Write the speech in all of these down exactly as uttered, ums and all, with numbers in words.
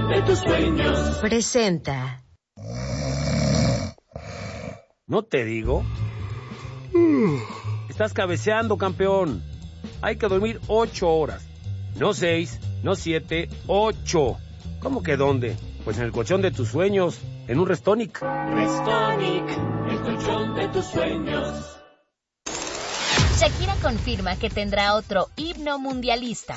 de tus sueños. Presenta. ¿No te digo? Estás cabeceando, campeón. Hay que dormir ocho horas. No seis, no siete, ocho. ¿Cómo que dónde? Pues en el colchón de tus sueños, en un Restonic. Restonic, el colchón de tus sueños. Shakira confirma que tendrá otro himno mundialista.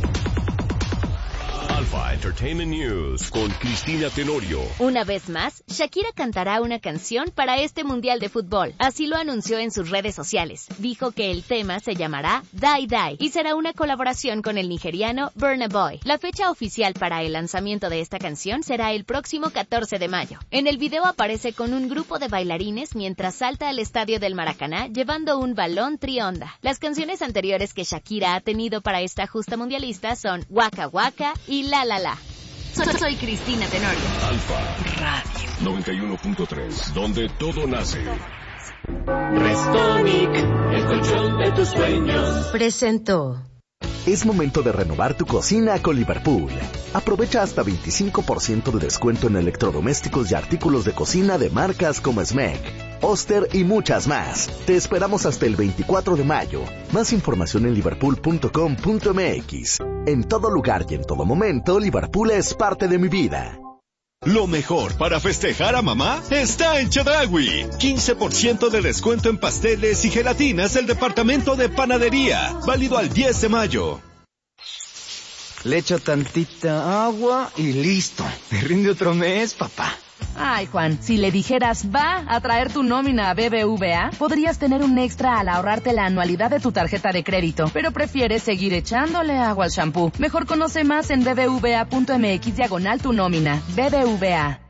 Alpha Entertainment News con Cristina Tenorio. Una vez más, Shakira cantará una canción para este Mundial de Fútbol. Así lo anunció en sus redes sociales. Dijo que el tema se llamará Die Die y será una colaboración con el nigeriano Burna Boy. La fecha oficial para el lanzamiento de esta canción será el próximo catorce de mayo. En el video aparece con un grupo de bailarines mientras salta al estadio del Maracaná llevando un balón trionda. Las canciones anteriores que Shakira ha tenido para esta justa mundialista son Waka Waka y La La La. Soy, soy Cristina Tenorio. Alfa Radio noventa y uno punto tres, donde todo nace. Restonic, el colchón de tus sueños. Presentó. Es momento de renovar tu cocina con Liverpool. Aprovecha hasta veinticinco por ciento de descuento en electrodomésticos y artículos de cocina de marcas como Smeg, Oster y muchas más. Te esperamos hasta el veinticuatro de mayo. Más información en liverpool punto com punto m x. En todo lugar y en todo momento, Liverpool es parte de mi vida. Lo mejor para festejar a mamá está en Chedraui. quince por ciento de descuento en pasteles y gelatinas del departamento de panadería. Válido al diez de mayo. Le echo tantita agua y listo. Me rinde otro mes, papá. Ay, Juan, si le dijeras va a traer tu nómina a B B V A, podrías tener un extra al ahorrarte la anualidad de tu tarjeta de crédito, pero prefieres seguir echándole agua al shampoo. Mejor conoce más en b b v a punto m x diagonal tu nómina. B B V A.